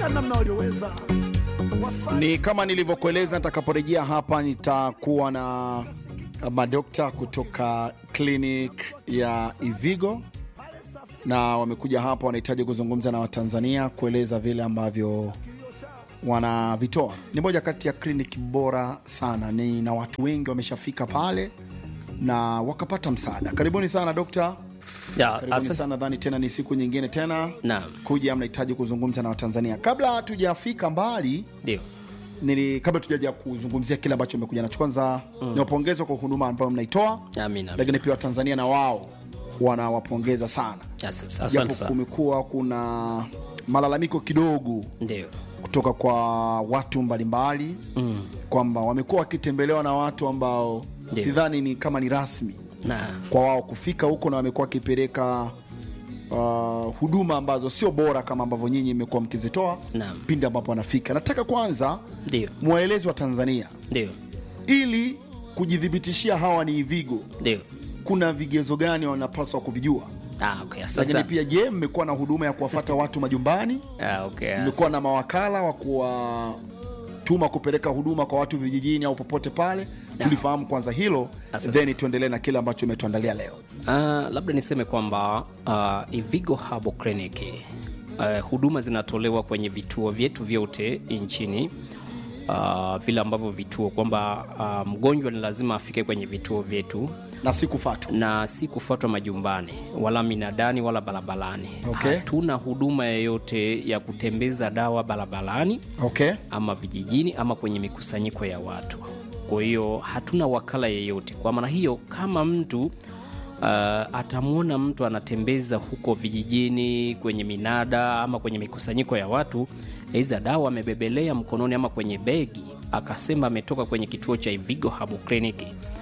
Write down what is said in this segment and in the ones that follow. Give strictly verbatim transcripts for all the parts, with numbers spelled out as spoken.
kila namna walioweza. Ni kama nilivyokueleza, nitakaporejea hapa nitakuwa na madokta kutoka clinic ya Ivigo, na wamekuja hapa wanahitaji kuzungumza na Watanzania kueleza vile ambavyo wanavitoa. Ni moja kati ya clinic bora sana, ni na watu wengi wameshafika pale na wakapata msaada. Karibuni sana dokta. Ya, karibuni asante sana. Nadhani tena ni siku nyingine tena. Naam. Kuja mnahitaji kuzungumza na Watanzania. Kabla hatujafika mbali, ndio. Nili kabla tujaja kuzungumzia kile ambacho mmekuja nacho, kwanza mm. niwapongeze kwa huduma ambayo mnaitoa. Amina. Lakini pia Watanzania na wao wanawapongeza sana. Asante Japo sana. kumekuwa kuna malalamiko kidogo Ndio. kutoka kwa watu mbalimbali mm. kwamba wamekuwa wakitembelewa na watu ambao sidhani ni kama ni rasmi na kwa wao kufika huko, na wamekuwa wakipeleka uh, huduma ambazo sio bora kama ambavyo nyinyi mmekuwa mkizitoa pindi ambapo wanafika. Nataka kwanza ndio muwaeleze wa Tanzania ndio ili kujidhibitishia hawa ni Ivigo, ndio kuna vigezo gani wanapaswa kuvijua? Ah, okay. Sasa lakini pia je, mmekuwa na huduma ya kuwafuata watu majumbani? Ah, okay. Mmekuwa na mawakala wa kuwatuma kupeleka huduma kwa watu vijijini au popote pale? Tulifahamu kwanza hilo, then tuendelee na kile ambacho umetuandalia leo. Ah, labda niseme kwamba uh, Ivigo Herbal Clinic uh, huduma zinatolewa kwenye vituo vyetu vyote nchini. Uh, vile ambavyo vituo kwamba uh, mgonjwa ni lazima afike kwenye vituo vyetu na si kufuatwa na si kufuatwa majumbani wala minadani wala barabarani. Okay. Hatuna huduma yoyote ya kutembeza dawa barabarani, okay, ama vijijini ama kwenye mikusanyiko ya watu. Kwa hiyo hatuna wakala yeyote. Kwa maana hiyo kama mtu uh, atamuona mtu anatembeza huko vijijini kwenye minada ama kwenye mikusanyiko ya watu, hizo dawa amebebelea mkononi ama kwenye begi, akasema ametoka kwenye kituo cha Ivigo Herbal Clinic,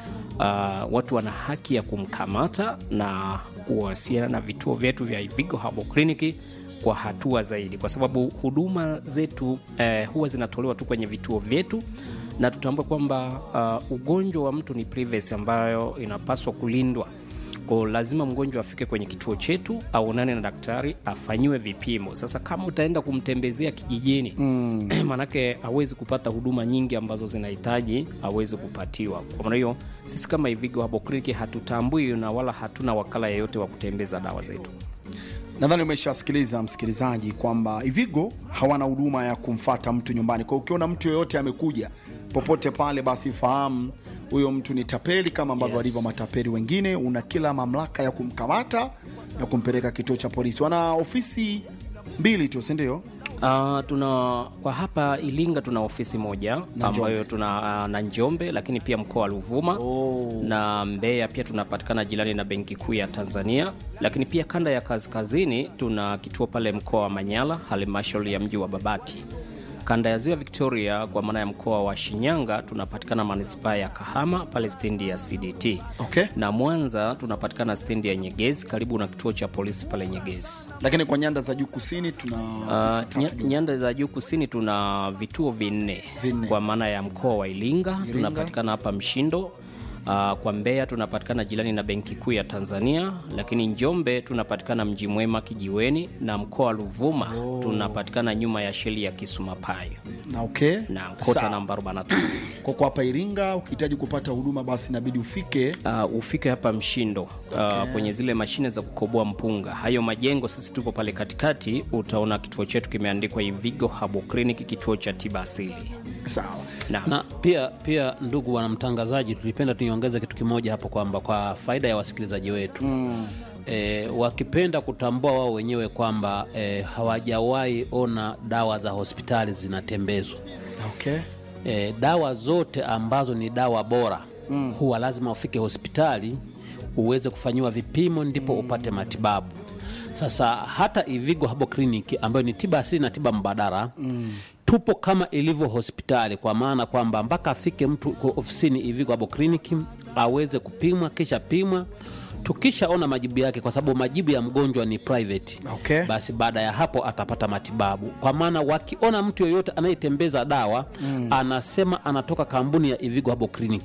uh, watu wana haki ya kumkamata na kuwasiliana na vituo vyetu vya Ivigo Herbal Clinic kwa hatua zaidi, kwa sababu huduma zetu eh, huwa zinatolewa tu kwenye vituo vyetu, na tutambua kwamba uh, ugonjwa wa mtu ni privacy ambayo inapaswa kulindwa. Kwa lazima mgonjwa afike kwenye kituo chetu, aonane na daktari, afanyiwe vipimo. Sasa kama utaenda kumtembezea kijijini, mm. manake hawezi kupata huduma nyingi ambazo zinahitaji hawezi kupatiwa. Kwa maana hiyo sisi kama Ivigo Herbal Clinic hatutambui na wala hatuna wakala yeyote wa kutembeza dawa zetu. Nadhani umeshasikiliza msikilizaji kwamba Ivigo hawana huduma ya kumfuata mtu nyumbani. Kwa ukiona mtu yeyote amekuja popote pale, basi fahamu huyo mtu ni tapeli kama ambavyo walivyo yes. matapeli wengine. Una kila mamlaka ya kumkamata na kumpeleka kituo cha polisi. Wana ofisi mbili tu, si ndio? Uh, tuna kwa hapa Ilinga tuna ofisi moja na ambayo tuna uh, na Njombe, lakini pia mkoa wa Ruvuma oh. na Mbeya pia tunapatikana jirani na Benki Kuu ya Tanzania, lakini pia kanda ya kaskazini tuna kituo pale mkoa wa Manyara, halmashauri ya mji wa Babati. Kanda ya Ziwa Victoria kwa maana ya mkoa wa Shinyanga tunapatikana manispaa ya Kahama pale stendi ya C D T. Okay. Na Mwanza tunapatikana stendi ya Nyegezi karibu na kituo cha polisi pale Nyegezi. Lakini kwa nyanda za juu kusini tuna uh, ny- nyanda za juu kusini tuna vituo vinne. Kwa maana ya mkoa wa Ilinga, Ilinga. Tunapatikana hapa Mshindo. Uh, kwa Mbeya tunapatikana jirani na Benki Kuu ya Tanzania, lakini Njombe tunapatikana Mji Mwema Kijiweni, na mkoa wa Ruvuma oh. tunapatikana nyuma ya sheli ya Kisumapayo. Na okay. Na kota namba arobaini na tano. Kwa kwa hapa Iringa ukihitaji kupata huduma basi inabidi ufike uh, ufike hapa Mshindo uh, okay. kwenye zile mashine za kukoboa mpunga. Hayo majengo sisi tupo pale katikati, utaona kituo chetu kimeandikwa Ivigo Herbal Clinic, kituo cha tiba asili. Sawa. Na, na pia pia ndugu wanamtangazaji, tulipenda tuiongeze kitu kimoja hapo kwamba kwa faida ya wasikilizaji wetu mm. e, wakipenda kutambua wao wenyewe kwamba e, hawajawahi ona dawa za hospitali zinatembezwa. Okay. E, dawa zote ambazo ni dawa bora mm. huwa lazima ufike hospitali uweze kufanyiwa vipimo ndipo mm. upate matibabu. Sasa hata Ivigo Herbal Clinic ambayo ni tiba asili na tiba mbadala mm. tupo kama ilivyo hospitali, kwa maana kwamba mpaka afike mtu kwa ofisini Ivigo Herbal Clinic aweze kupimwa, kisha pimwa, tukishaona majibu yake, kwa sababu majibu ya mgonjwa ni private. Okay. Basi baada ya hapo atapata matibabu. Kwa maana wakiona mtu yoyote anayetembeza dawa mm. anasema anatoka kampuni ya Ivigo Herbal Clinic,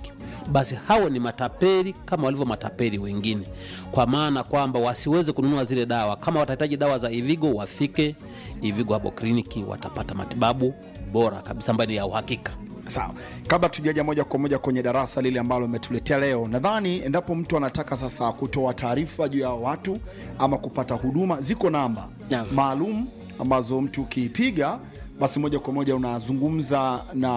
basi hao ni matapeli kama walivyo matapeli wengine, kwa maana kwamba wasiweze kununua zile dawa. Kama watahitaji dawa za Ivigo, wafike Ivigo Herbal Clinic, watapata matibabu bora kabisa ambayo ni ya uhakika. Sawa. Kabla tujaja moja kwa moja kwenye darasa lile ambalo umetuletea leo, nadhani endapo mtu anataka sasa kutoa taarifa juu ya watu ama kupata huduma, ziko namba Yeah. maalum ambazo mtu ukiipiga basi moja kwa moja unazungumza na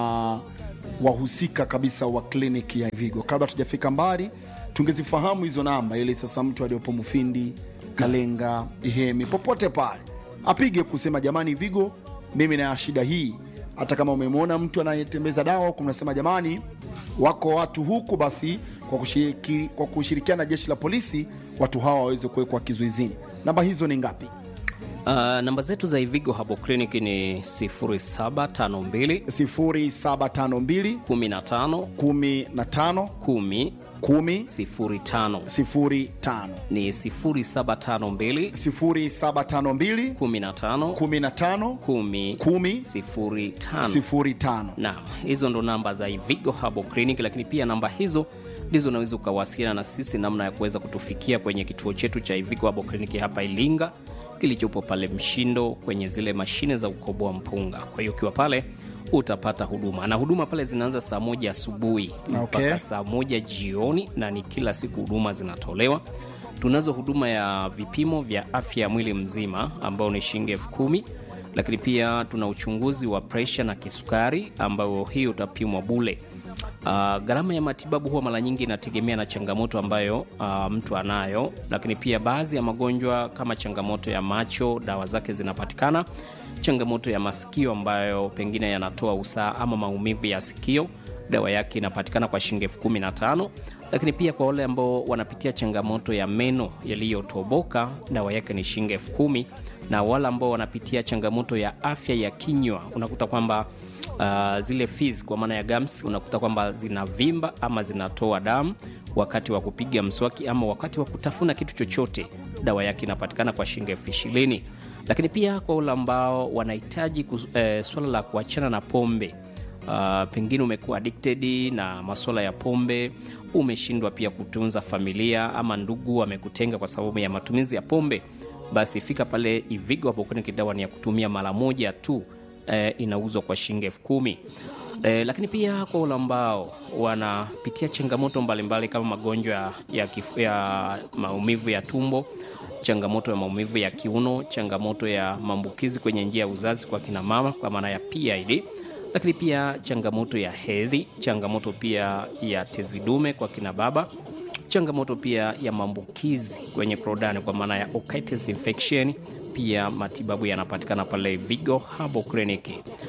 wahusika kabisa wa kliniki ya Ivigo. Kabla tujafika mbali, tungezifahamu hizo namba ili sasa mtu aliyopo Mufindi, Kalenga, Ihemi, popote pale apige kusema jamani, Ivigo mimi na shida hii. Hata kama umemwona mtu anayetembeza dawa huku, mnasema jamani, wako watu huku, basi kwa kushiriki, kwa kushirikiana na jeshi la polisi watu hawa waweze kuwekwa kizuizini. Namba hizo ni ngapi? Uh, namba zetu za Ivigo Herbal Clinic ni sifuri saba tano mbili sifuri saba tano mbili kumi na tano kumi na tano kumi kumi sifuri tano sifuri tano ni sifuri saba tano mbili sifuri saba tano mbili kumi na tano kumi na tano kumi kumi sifuri tano sifuri tano. Naam, hizo ndo namba za Ivigo Herbal Clinic, lakini pia namba hizo ndizo unaweza ukawasiliana na sisi namna ya kuweza kutufikia kwenye kituo chetu cha Ivigo Herbal Clinic hapa Ilinga, kilichopo pale Mshindo kwenye zile mashine za ukoboa mpunga. Kwa hiyo ukiwa pale utapata huduma, na huduma pale zinaanza saa moja asubuhi mpaka Okay. saa moja jioni, na ni kila siku huduma zinatolewa. Tunazo huduma ya vipimo vya afya ya mwili mzima ambao ni shilingi elfu kumi, lakini pia tuna uchunguzi wa presha na kisukari ambao hii utapimwa bure. Uh, gharama ya matibabu huwa mara nyingi inategemea na changamoto ambayo uh, mtu anayo, lakini pia baadhi ya magonjwa kama changamoto ya macho, dawa zake zinapatikana. Changamoto ya masikio ambayo pengine yanatoa usaha ama maumivu ya sikio, dawa yake inapatikana kwa shilingi elfu kumi na tano. Lakini pia kwa wale ambao wanapitia changamoto ya meno yaliyotoboka, dawa yake ni shilingi elfu kumi. Na wale ambao wanapitia changamoto ya afya ya kinywa, unakuta kwamba Uh, zile fizi kwa maana ya gums, unakuta kwamba zinavimba ama zinatoa damu wakati wa kupiga mswaki ama wakati wa kutafuna kitu chochote, dawa yake inapatikana kwa shilingi elfu ishirini. Lakini pia kwa wale ambao wanahitaji eh, swala la kuachana na pombe, uh, pengine umekuwa addicted na masuala ya pombe, umeshindwa pia kutunza familia ama ndugu wamekutenga kwa sababu ya matumizi ya pombe, basi fika pale Ivigo hapo, kuna dawa ni ya kutumia mara moja tu. E, inauzwa kwa shilingi elfu kumi. E, lakini pia kwa wale ambao wanapitia changamoto mbalimbali kama magonjwa ya, kifu, ya maumivu ya tumbo, changamoto ya maumivu ya kiuno, changamoto ya maambukizi kwenye njia ya uzazi kwa kina mama kwa maana ya P I D, lakini pia changamoto ya hedhi, changamoto pia ya tezi dume kwa kina baba, changamoto pia ya maambukizi kwenye korodani kwa maana ya otitis infection, pia matibabu yanapatikana pale Ivigo Herbal Clinic.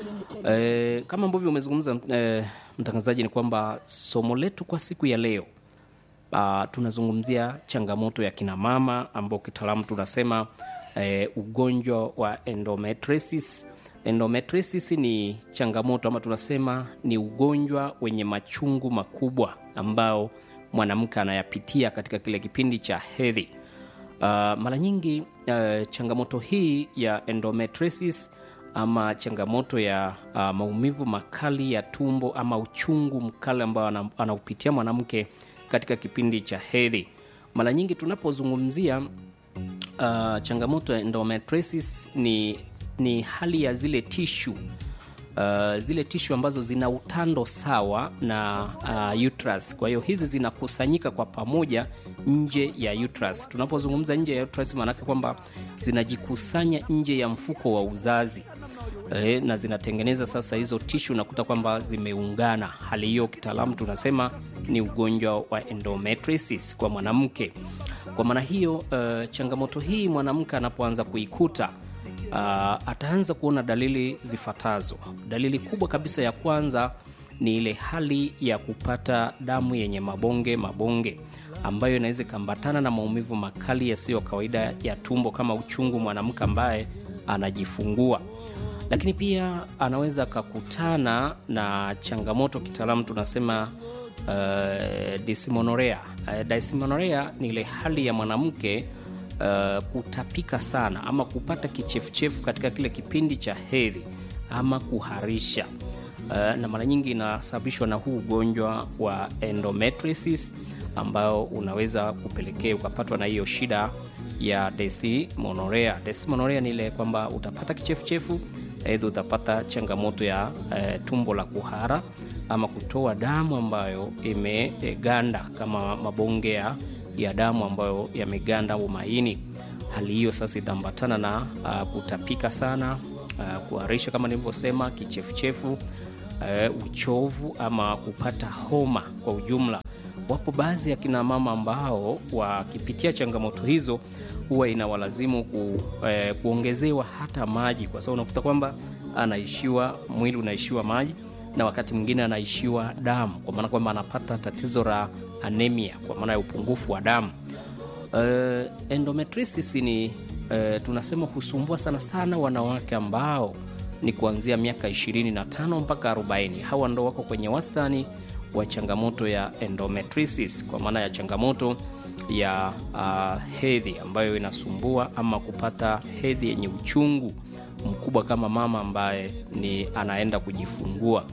E, kama ambavyo umezungumza e, mtangazaji, ni kwamba somo letu kwa siku ya leo a, tunazungumzia changamoto ya kina mama ambao kitaalamu tunasema e, ugonjwa wa endometriosis. Endometriosis ni changamoto ama tunasema ni ugonjwa wenye machungu makubwa ambao mwanamke anayapitia katika kile kipindi cha hedhi. Uh, mara nyingi uh, changamoto hii ya endometriosis ama changamoto ya uh, maumivu makali ya tumbo ama uchungu mkali ambao anaupitia mwanamke katika kipindi cha hedhi, mara nyingi tunapozungumzia uh, changamoto ya endometriosis ni, ni hali ya zile tishu Uh, zile tishu ambazo zina utando sawa na uh, uterus. Kwa hiyo hizi zinakusanyika kwa pamoja nje ya uterus. Tunapozungumza nje ya uterus, maana yake kwamba zinajikusanya nje ya mfuko wa uzazi e, na zinatengeneza sasa hizo tishu, nakuta kwamba zimeungana. Hali hiyo kitaalamu tunasema ni ugonjwa wa endometriosis kwa mwanamke. Kwa maana hiyo uh, changamoto hii mwanamke anapoanza kuikuta Uh, ataanza kuona dalili zifuatazo. Dalili kubwa kabisa ya kwanza ni ile hali ya kupata damu yenye mabonge mabonge ambayo inaweza kuambatana na maumivu makali yasiyo kawaida ya tumbo kama uchungu mwanamke ambaye anajifungua. Lakini pia anaweza kukutana na changamoto kitaalamu tunasema uh, dysmenorrhea. Uh, dysmenorrhea ni ile hali ya mwanamke Uh, kutapika sana ama kupata kichefuchefu katika kile kipindi cha hedhi ama kuharisha. uh, na mara nyingi inasababishwa na huu ugonjwa wa endometriosis ambao unaweza kupelekea ukapatwa na hiyo shida ya dysmenorrhea. Dysmenorrhea ni ile kwamba utapata kichefuchefu, aidha utapata changamoto ya e, tumbo la kuhara ama kutoa damu ambayo imeganda e, kama mabonge ya, ya damu ambayo yameganda au maini. Hali hiyo sasa itaambatana na a, kutapika sana, a, kuharisha kama nilivyosema, kichefuchefu, e, uchovu ama kupata homa kwa ujumla. Wapo baadhi ya kina mama ambao wakipitia changamoto hizo huwa inawalazimu ku, eh, kuongezewa hata maji, kwa sababu unakuta kwamba anaishiwa, mwili unaishiwa maji na wakati mwingine anaishiwa damu, kwa maana kwamba anapata tatizo la anemia, kwa maana ya upungufu wa damu. Eh, endometriosis ni eh, tunasema husumbua sana sana wanawake ambao ni kuanzia miaka ishirini na tano mpaka arobaini. Hawa ndo wako kwenye wastani wa changamoto ya endometriosis, kwa maana ya changamoto ya uh, hedhi ambayo inasumbua ama kupata hedhi yenye uchungu mkubwa kama mama ambaye ni anaenda kujifungua.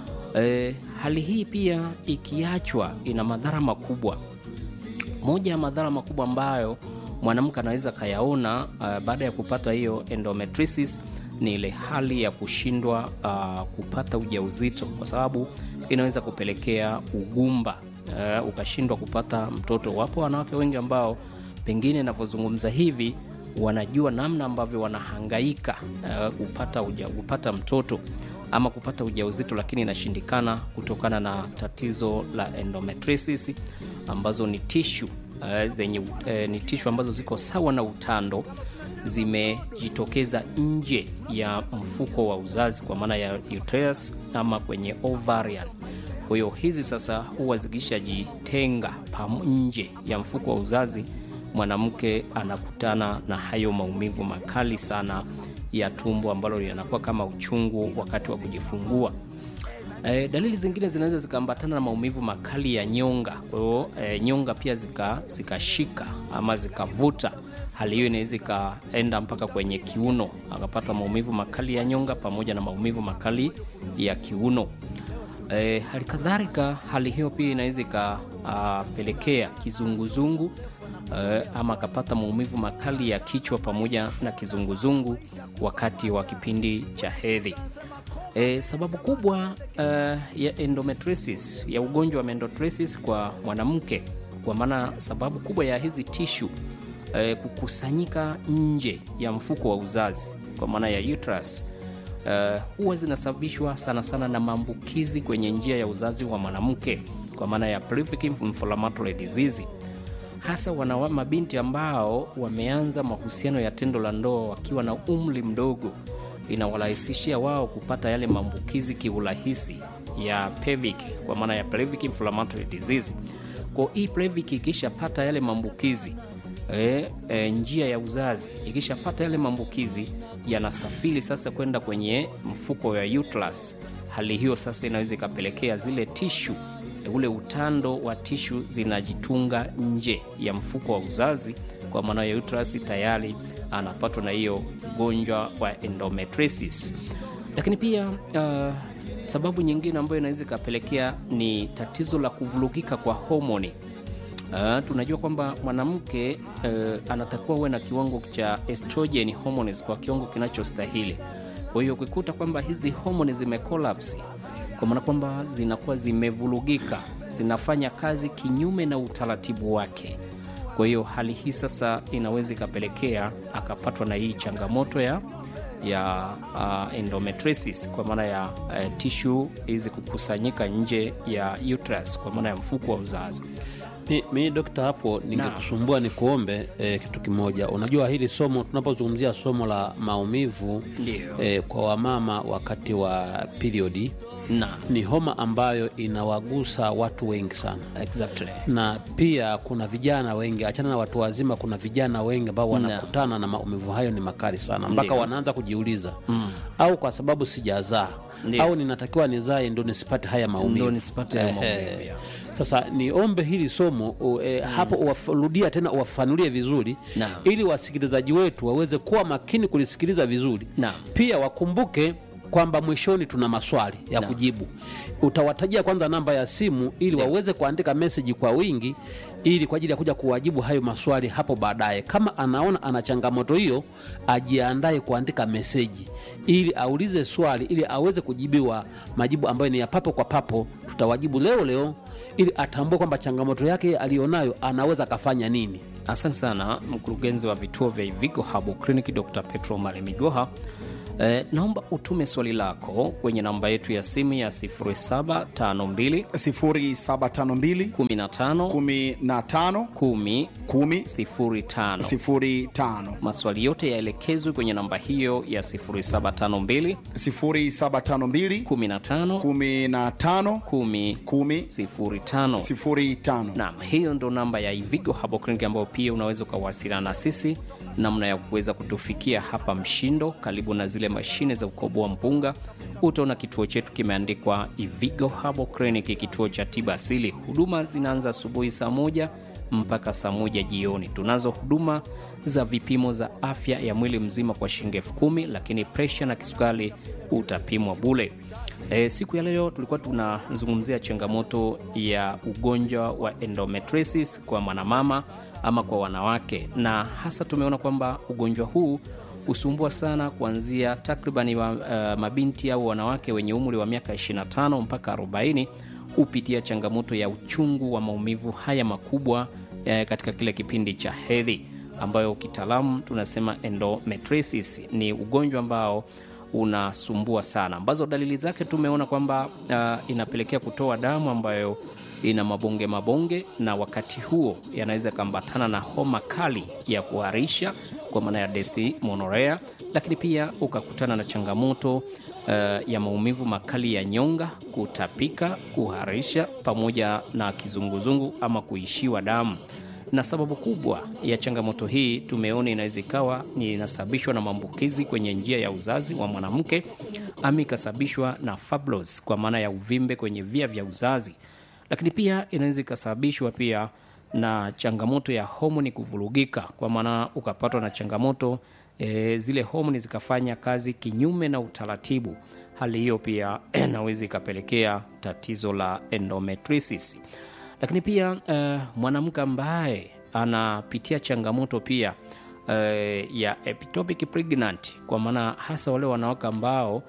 E, hali hii pia ikiachwa ina madhara makubwa. Moja ya madhara makubwa ambayo mwanamke anaweza kayaona uh, baada ya kupata hiyo endometriosis ni ile hali ya kushindwa uh, kupata ujauzito, kwa sababu inaweza kupelekea ugumba, uh, ukashindwa kupata mtoto. Wapo wanawake wengi ambao pengine ninavyozungumza hivi wanajua namna ambavyo wanahangaika uh, kupata uja, kupata mtoto ama kupata ujauzito, lakini inashindikana kutokana na tatizo la endometriosis ambazo ni tishu uh, zenye uh, ni tishu ambazo ziko sawa na utando, zimejitokeza nje ya mfuko wa uzazi, kwa maana ya uterus ama kwenye ovarian. Kwa hiyo hizi sasa huwa zikishajitenga nje ya mfuko wa uzazi, mwanamke anakutana na hayo maumivu makali sana ya tumbo ambalo linakuwa kama uchungu wakati wa kujifungua. E, dalili zingine zinaweza zikaambatana na maumivu makali ya nyonga. Kwa hiyo e, nyonga pia zika zikashika ama zikavuta. Hali hiyo inaweza ikaenda mpaka kwenye kiuno, akapata maumivu makali ya nyonga pamoja na maumivu makali ya kiuno. E, hali kadhalika hali hiyo pia inaweza ikapelekea kizunguzungu, e, ama akapata maumivu makali ya kichwa pamoja na kizunguzungu wakati wa kipindi cha hedhi. E, sababu kubwa uh, ya endometriosis, ya ugonjwa wa endometriosis kwa mwanamke, kwa maana sababu kubwa ya hizi tishu uh, kukusanyika nje ya mfuko wa uzazi, kwa maana ya uterus, uh, huwa zinasababishwa sana sana na maambukizi kwenye njia ya uzazi wa mwanamke, kwa maana ya pelvic inflammatory disease. Hasa wana mabinti ambao wameanza mahusiano ya tendo la ndoa wakiwa na umri mdogo, inawarahisishia wao kupata yale maambukizi kiurahisi ya pelvic, kwa maana ya pelvic inflammatory disease. Kwa hii pelvic ikishapata yale maambukizi, e, e, njia ya uzazi ikishapata yale maambukizi, yanasafiri sasa kwenda kwenye mfuko wa uterus. Hali hiyo sasa inaweza ikapelekea zile tishu, ule utando wa tishu zinajitunga nje ya mfuko wa uzazi, kwa maana ya uterus tayari anapatwa na hiyo ugonjwa wa endometriosis. Lakini pia uh, sababu nyingine ambayo inaweza ikapelekea ni tatizo la kuvurugika kwa homoni. Uh, tunajua kwamba mwanamke uh, anatakiwa uwe na kiwango cha estrogen hormones kwa kiwango kinachostahili. Kwa hiyo ukikuta kwamba hizi hormones zimecollapse, kwa maana kwamba zinakuwa zimevurugika, zinafanya kazi kinyume na utaratibu wake. Kwa hiyo hali hii sasa inaweza ikapelekea akapatwa na hii changamoto ya ya uh, endometriosis, kwa maana ya uh, tishu hizi kukusanyika nje ya uterus, kwa maana ya mfuko wa uzazi. Mimi dokta, hapo ningekusumbua ni kuombe eh, kitu kimoja. Unajua hili somo, tunapozungumzia somo la maumivu eh, kwa wamama wakati wa periodi, na ni homa ambayo inawagusa watu wengi sana. Exactly. Na pia kuna vijana wengi, achana na watu wazima, kuna vijana wengi ambao wanakutana na maumivu hayo ni makali sana, mpaka wanaanza kujiuliza mm. au kwa sababu sijazaa, au ninatakiwa nizae ndio nisipate haya maumivu. Ndio nisipate haya maumivu. Yeah. Sasa niombe hili somo u, e, mm. hapo uwafurudia tena uwafanulie vizuri no. ili wasikilizaji wetu waweze kuwa makini kulisikiliza vizuri. No. Pia wakumbuke kwamba mwishoni tuna maswali ya no. kujibu. Utawatajia kwanza namba ya simu ili yeah. waweze kuandika message kwa wingi ili kwa ajili ya kuja kuwajibu hayo maswali hapo baadaye. Kama anaona ana changamoto hiyo, ajiandae kuandika message ili aulize swali ili aweze kujibiwa majibu ambayo ni ya papo kwa papo. Tutawajibu leo leo ili atambue kwamba changamoto yake alionayo anaweza kafanya nini. Asante sana mkurugenzi wa vituo vya Ivigo Herbal Clinic Doctor Petro Malemigoha. Eh, naomba utume swali lako kwenye namba yetu ya simu ya sifuri saba tano mbili sifuri saba tano mbili kumi na tano kumi na tano kumi kumi sifuri tano. sifuri tano. Maswali yote yaelekezwe kwenye namba hiyo ya sifuri saba tano mbili sifuri saba tano mbili kumi na tano kumi na tano kumi kumi sifuri tano. sifuri tano. Naam, hiyo ndo namba ya Ivigo Herbal Clinic ambayo pia unaweza kuwasiliana na sisi namna ya kuweza kutufikia hapa Mshindo karibu na zile mashine za ukoboa mpunga. Utaona kituo chetu kimeandikwa Ivigo Herbal Clinic, kituo cha tiba asili. Huduma zinaanza asubuhi saa moja mpaka saa moja jioni. Tunazo huduma za vipimo za afya ya mwili mzima kwa shilingi elfu kumi, lakini pressure na kisukari utapimwa bure. E, siku ya leo tulikuwa tunazungumzia changamoto ya ugonjwa wa endometriosis kwa mwanamama ama kwa wanawake, na hasa tumeona kwamba ugonjwa huu usumbua sana kuanzia takribani uh, mabinti au wanawake wenye umri wa miaka ishirini na tano mpaka arobaini hupitia changamoto ya uchungu wa maumivu haya makubwa uh, katika kile kipindi cha hedhi, ambayo kitaalamu tunasema endometriosis. Ni ugonjwa ambao unasumbua sana, ambazo dalili zake tumeona kwamba uh, inapelekea kutoa damu ambayo ina mabonge mabonge, na wakati huo yanaweza kambatana na homa kali ya kuharisha kwa maana ya dysmenorrhea, lakini pia ukakutana na changamoto uh, ya maumivu makali ya nyonga, kutapika, kuharisha pamoja na kizunguzungu ama kuishiwa damu. Na sababu kubwa ya changamoto hii tumeona inaweza ikawa ni inasababishwa na maambukizi kwenye njia ya uzazi wa mwanamke, ama ikasababishwa na fibrosis kwa maana ya uvimbe kwenye via vya uzazi, lakini pia inaweza ikasababishwa pia na changamoto ya homoni kuvurugika, kwa maana ukapatwa na changamoto e, zile homoni zikafanya kazi kinyume na utaratibu. Hali hiyo pia inaweza ikapelekea tatizo la endometriosis. Lakini pia uh, mwanamke ambaye anapitia changamoto pia uh, ya ectopic pregnant, kwa maana hasa wale wanawake ambao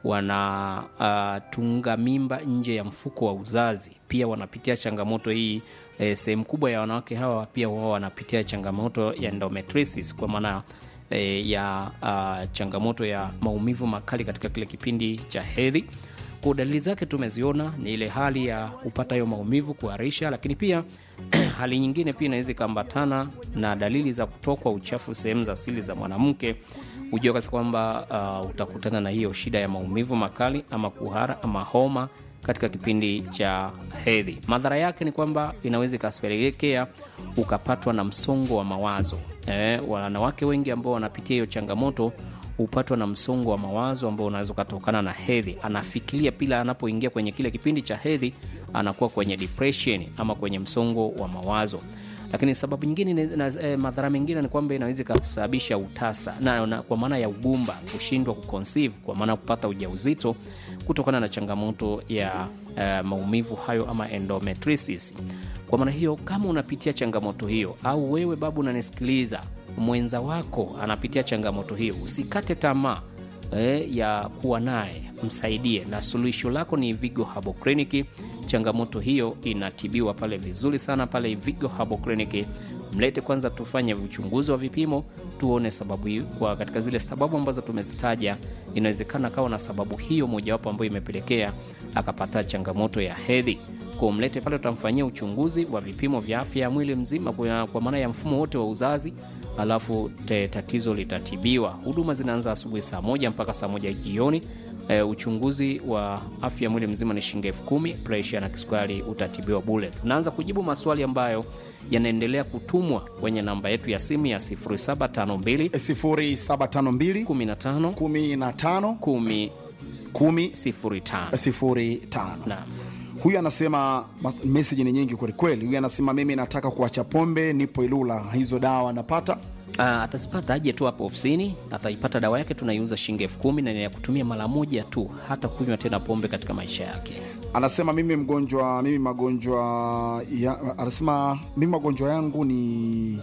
wanatunga uh, mimba nje ya mfuko wa uzazi, pia wanapitia changamoto hii. E, sehemu kubwa ya wanawake hawa pia wao wanapitia changamoto ya endometriosis, kwa maana e, ya uh, changamoto ya maumivu makali katika kile kipindi cha hedhi. Kwa dalili zake tumeziona ni ile hali ya kupata hiyo maumivu, kuharisha, lakini pia hali nyingine pia inaweza kuambatana na dalili za kutokwa uchafu sehemu za asili za mwanamke. Ujue kasi kwamba uh, utakutana na hiyo shida ya maumivu makali ama kuhara ama homa katika kipindi cha hedhi. Madhara yake ni kwamba inaweza ikapelekea ukapatwa na msongo wa mawazo. Eh, wanawake wengi ambao wanapitia hiyo changamoto upatwa na msongo wa mawazo ambao unaweza kutokana na hedhi. Anafikiria pila anapoingia kwenye kile kipindi cha hedhi anakuwa kwenye depression ama kwenye msongo wa mawazo. Lakini sababu nyingine na eh, madhara mengine ni kwamba inaweza kusababisha utasa na, na kwa maana ya ugumba, kushindwa kuconceive, kwa maana kupata ujauzito kutokana na changamoto ya eh, maumivu hayo ama endometriosis. Kwa maana hiyo, kama unapitia changamoto hiyo au wewe babu unanisikiliza mwenza wako anapitia changamoto hiyo, usikate tamaa eh, ya kuwa naye, msaidie, na suluhisho lako ni Ivigo Herbal Clinic. Changamoto hiyo inatibiwa pale vizuri sana pale Ivigo Herbal Clinic. Mlete kwanza tufanye uchunguzi wa vipimo, tuone sababu hiyo. Kwa katika zile sababu ambazo tumezitaja, inawezekana kawa na sababu hiyo mojawapo ambayo imepelekea akapata changamoto ya hedhi. Kwa mlete pale, tutamfanyia uchunguzi wa vipimo vya afya ya mwili mzima kwa, kwa maana ya mfumo wote wa uzazi, alafu te, tatizo litatibiwa. Huduma zinaanza asubuhi saa moja mpaka saa moja jioni. E, uchunguzi wa afya mwili mzima ni shilingi elfu kumi, pressure na kisukari utatibiwa bure. Tunaanza kujibu maswali ambayo yanaendelea kutumwa kwenye namba yetu ya simu ya sifuri saba tano mbili sifuri saba tano mbili kumi na tano kumi na tano kumi kumi sifuri tano. sifuri tano. Naam. Huyu anasema message ni nyingi kweli kweli. Huyu anasema mimi nataka kuacha pombe, nipo Ilula, hizo dawa napata? Ah, atazipata aje tu hapo ofisini, ataipata dawa yake, tunaiuza shilingi elfu kumi na ni ya kutumia mara moja tu, hata kunywa tena pombe katika maisha yake. Anasema mimi mgonjwa, mimi magonjwa ya, anasema mimi magonjwa yangu ni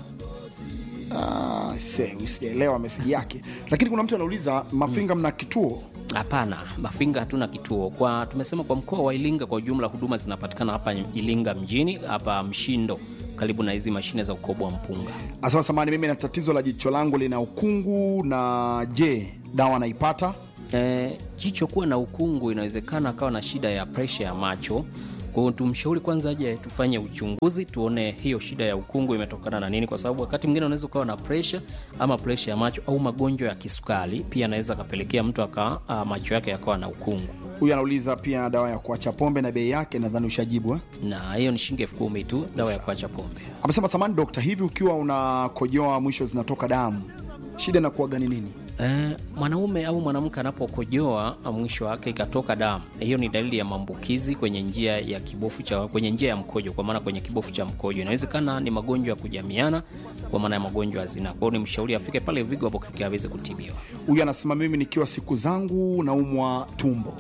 ah, uh, sijaelewa meseji yake. Lakini kuna mtu anauliza Mafinga mna kituo? Hapana, Mafinga hatuna kituo. Kwa tumesema kwa mkoa wa Iringa kwa ujumla huduma zinapatikana hapa Iringa mjini, hapa Mshindo, karibu na hizi mashine za ukoboa mpunga. Asante samani, mimi na tatizo la jicho langu lina ukungu, na je, dawa naipata? E, jicho kuwa na ukungu inawezekana akawa na shida ya pressure ya macho. Kwa hiyo tumshauri kwanza aje tufanye uchunguzi tuone hiyo shida ya ukungu imetokana na nini, kwa sababu wakati mwingine unaweza kuwa na pressure ama pressure ya macho au magonjwa ya kisukari pia anaweza kapelekea mtu aka macho yake yakawa na ukungu. Huyu anauliza pia dawa ya kuacha pombe na bei yake, nadhani ushajibu eh? Na hiyo ni shilingi elfu kumi tu dawa ya kuacha pombe. Amesema samani dokta, hivi ukiwa unakojoa mwisho zinatoka damu, shida inakuwa gani nini? Eh, mwanaume au mwanamke anapokojoa mwisho wake ikatoka damu, hiyo ni dalili ya maambukizi kwenye njia ya kibofu cha kwenye njia ya mkojo, kwa maana kwenye kibofu cha mkojo. Inawezekana ni magonjwa ya kujamiana, kwa maana ya magonjwa ya zina. Kwa hiyo ni mshauri afike pale Vigo hapo kike aweze kutibiwa. Huyu anasema mimi nikiwa siku zangu naumwa tumbo.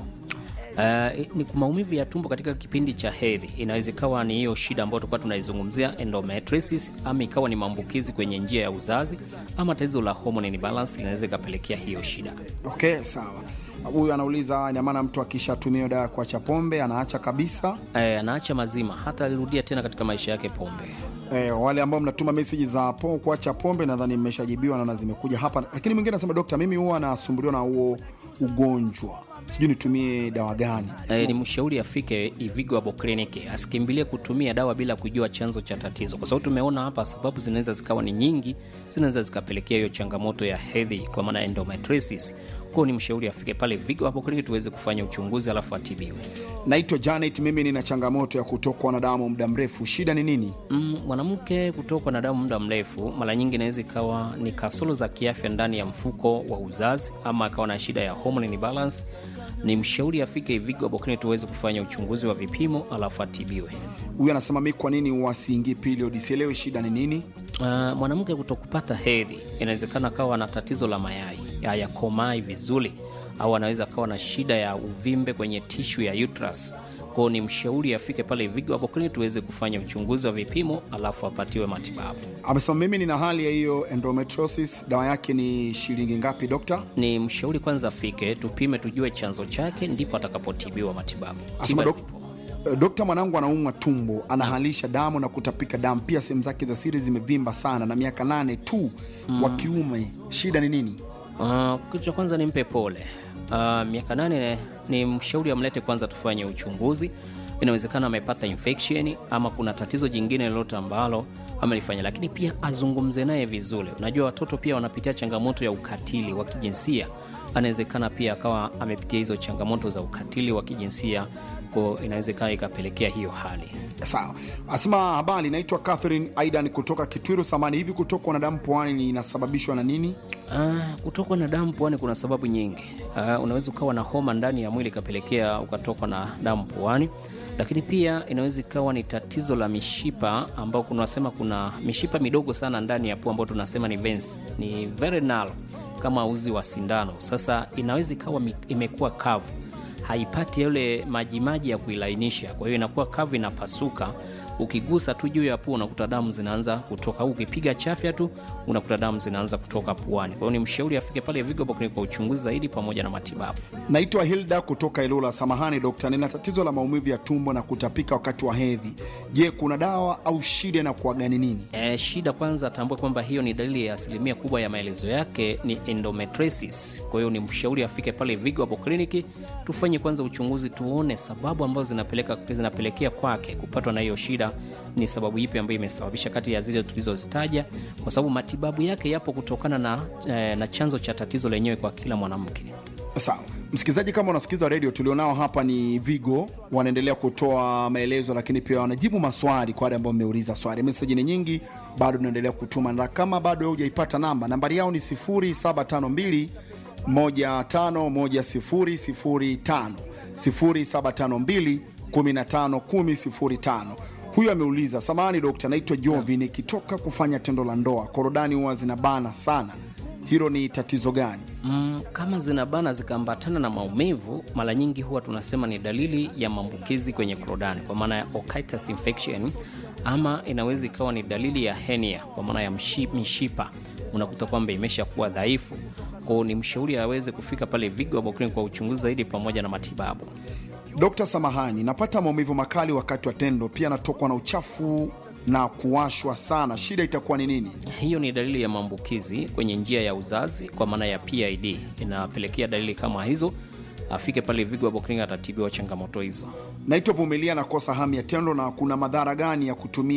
Uh, ni maumivu ya tumbo katika kipindi cha hedhi. Inaweza ikawa ni hiyo shida ambayo tulikuwa tunaizungumzia endometriosis, ama ikawa ni maambukizi kwenye njia ya uzazi, ama tatizo la hormone imbalance linaweza kupelekea hiyo shida. Okay, sawa. Huyu anauliza ina maana mtu akishatumia dawa kuacha pombe anaacha kabisa? Eh, anaacha mazima, hata alirudia tena katika maisha yake pombe. Eh, wale ambao mnatuma message za po kuacha pombe nadhani mmeshajibiwa na zimekuja hapa. Lakini mwingine anasema daktari, mimi huwa nasumbuliwa na huo ugonjwa, sijui nitumie dawa gani? E, ni mshauri afike Ivigo hapo kliniki, asikimbilie kutumia dawa bila kujua chanzo cha tatizo, kwa sababu tumeona hapa sababu zinaweza zikawa ni nyingi, zinaweza zikapelekea hiyo changamoto ya hedhi, kwa maana endometriosis. Kwa ni mshauri afike pale Vigo hapo kliniki tuweze kufanya uchunguzi alafu atibiwe. Naitwa Janet, mimi nina changamoto ya kutokwa na damu muda mrefu, shida ni nini? Mm, mwanamke kutokwa na damu muda mrefu mara nyingi inaweza ikawa ni kasoro za kiafya ndani ya mfuko wa uzazi, ama akawa na shida ya hormone imbalance. Ni mshauri afike Vigo hapo kliniki tuweze kufanya uchunguzi wa vipimo alafu atibiwe. Huyu anasema mimi kwa nini wasiingi period, sielewi shida ni nini? Uh, mwanamke kutokupata hedhi inawezekana kawa na tatizo la mayai hayakomai vizuri, au anaweza kawa na shida ya uvimbe kwenye tishu ya uterus. Kwa ni mshauri afike pale Vigo hapo kliniki tuweze kufanya uchunguzi wa vipimo alafu apatiwe matibabu. Amesema mimi nina hali ya hiyo endometriosis, dawa yake ni shilingi ngapi dokta? Ni mshauri kwanza afike tupime tujue chanzo chake, ndipo atakapotibiwa matibabu. Asema dok- Dokta, mwanangu anaumwa tumbo, anahalisha damu na kutapika damu, pia sehemu zake za siri zimevimba sana, na miaka nane tu mm. wa kiume, shida ni nini? Uh, kitu cha kwanza nimpe pole. Uh, miaka nane ni mshauri amlete kwanza tufanye uchunguzi. Inawezekana amepata infection ama kuna tatizo jingine lolote ambalo amelifanya, lakini pia azungumze naye vizuri. Unajua watoto pia wanapitia changamoto ya ukatili wa kijinsia. Anawezekana pia akawa amepitia hizo changamoto za ukatili wa kijinsia, kwa inawezekana ikapelekea hiyo hali. Sawa. Asema habari, naitwa Catherine Aidan kutoka Kitwiru Samani. Hivi kutokwa na damu puani inasababishwa na nini? Ah, kutokwa na damu puani kuna sababu nyingi. Ah, unaweza ukawa na homa ndani ya mwili kapelekea ukatokwa na damu puani. Lakini pia inaweza ikawa ni tatizo la mishipa, ambao kunasema kuna mishipa midogo sana ndani ya pua ambayo tunasema ni veins, ni very narrow kama uzi wa sindano. Sasa inaweza ikawa imekuwa kavu, haipati yale majimaji ya kuilainisha, kwa hiyo inakuwa kavu, inapasuka. Ukigusa tu juu ya pua unakuta damu zinaanza kutoka, au ukipiga chafya tu unakuta damu zinaanza kutoka puani. Kwa hiyo ni mshauri afike pale Vigo kwa uchunguzi zaidi pamoja na matibabu. Naitwa Hilda kutoka Ilula. Samahani dokta, nina tatizo la maumivu ya tumbo na kutapika wakati wa hedhi. Je, kuna dawa au shida na kwa gani nini? E, shida kwanza tambua kwamba hiyo ni dalili ya asilimia kubwa ya maelezo yake ni endometriosis. Kwa hiyo ni mshauri afike pale Vigo hapo kliniki tufanye kwanza uchunguzi tuone sababu ambazo zinapeleka zinapelekea kwake kupatwa na hiyo shida ni sababu ipi ambayo imesababisha kati ya zile tulizozitaja, kwa sababu matibabu yake yapo kutokana na, eh, na chanzo cha tatizo lenyewe kwa kila mwanamke. Sawa. Msikilizaji, kama unasikiza radio, tulionao hapa ni Vigo, wanaendelea kutoa maelezo, lakini pia wanajibu maswali kwa wale ambao mmeuliza swali. Message ni nyingi, bado tunaendelea kutuma, na kama bado hujaipata namba, nambari yao ni sifuri saba tano mbili moja tano moja sifuri sifuri tano, sifuri saba tano mbili kumi na tano kumi sifuri tano. Huyu ameuliza, samahani dokta, naitwa Jovi, nikitoka kufanya tendo la ndoa korodani huwa zinabana sana, hilo ni tatizo gani? Mm, kama zinabana zikaambatana na maumivu, mara nyingi huwa tunasema ni dalili ya maambukizi kwenye korodani, kwa maana ya otitis infection, ama inaweza ikawa ni dalili ya hernia, kwa maana ya mishipa unakuta kwamba imeshakuwa dhaifu. Kwa hiyo ni mshauri aweze kufika pale Vigo Herbal Clinic kwa uchunguzi zaidi pamoja na matibabu. Dokta, samahani, napata maumivu makali wakati wa tendo, pia natokwa na uchafu na kuwashwa sana, shida itakuwa ni nini? Hiyo ni dalili ya maambukizi kwenye njia ya uzazi, kwa maana ya P I D. Inapelekea dalili kama hizo, afike pale Vigo Herbal Clinic atatibiwa changamoto hizo. Naitwa Vumilia, nakosa hamu ya tendo, na kuna madhara gani ya kutumia